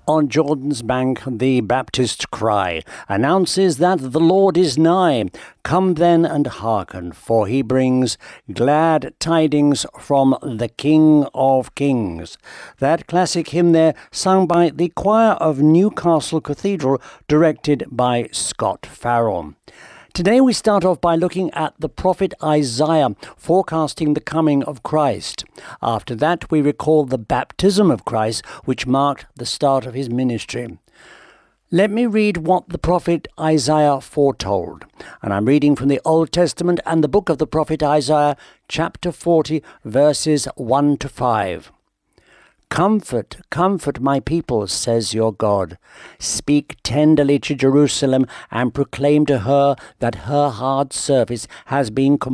On Jordan's bank the Baptist cry announces that the Lord is nigh. Come then and hearken, for he brings glad tidings from the King of Kings. That classic hymn there, sung by the choir of Newcastle Cathedral, directed by Scott Farrell. Today we start off by looking at the prophet Isaiah forecasting the coming of Christ. After that we recall the baptism of Christ, which marked the start of his ministry. Let me read what the prophet Isaiah foretold. And I'm reading from the Old Testament and the book of the prophet Isaiah, chapter 40, verses 1 to 5. Comfort, comfort my people, says your God. Speak tenderly to Jerusalem and proclaim to her that her hard service has been completed.